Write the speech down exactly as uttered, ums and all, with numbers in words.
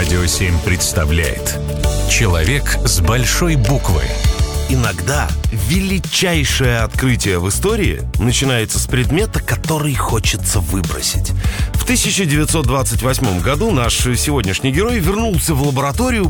Радио семь представляет «Человек с большой буквы». Иногда величайшее открытие в истории начинается с предмета, который хочется выбросить. В тысяча девятьсот двадцать восьмом году наш сегодняшний герой вернулся в лабораторию